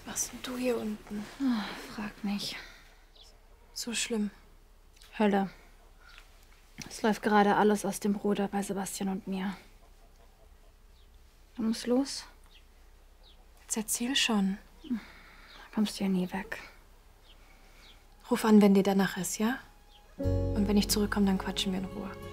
Was machst denn du hier unten? Oh, frag nicht. So schlimm. Hölle. Es läuft gerade alles aus dem Ruder bei Sebastian und mir. Du musst los. Jetzt erzähl schon. Da kommst du ja nie weg. Ruf an, wenn dir danach ist, ja? Und wenn ich zurückkomme, dann quatschen wir in Ruhe.